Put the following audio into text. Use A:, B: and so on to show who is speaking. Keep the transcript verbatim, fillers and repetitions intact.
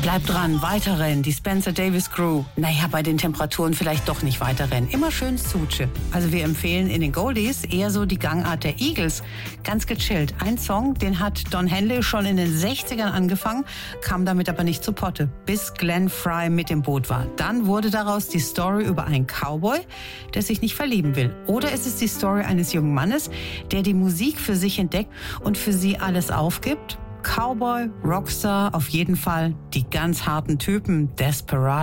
A: Bleibt dran, weiterrennen, die Spencer Davis Crew. Naja, bei den Temperaturen vielleicht doch nicht weiterrennen. Immer schön Suche. Also wir empfehlen in den Goldies eher so die Gangart der Eagles. Ganz gechillt. Ein Song, den hat Don Henley schon in den sechzigern angefangen, kam damit aber nicht zu Potte, bis Glenn Frey mit dem Boot war. Dann wurde daraus die Story über einen Cowboy, der sich nicht verlieben will. Oder es ist die Story eines jungen Mannes, der die Musik für sich entdeckt und für sie alles aufgibt. Cowboy, Rockstar, auf jeden Fall die ganz harten Typen, Desperado.